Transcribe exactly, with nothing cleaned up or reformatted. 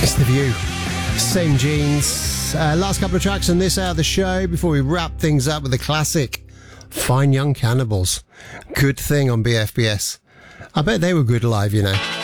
It's The View. Same jeans. Uh, last couple of tracks on this hour of the show before we wrap things up with the classic Fine Young Cannibals. Good Thing on B F B S. I bet they were good live, you know.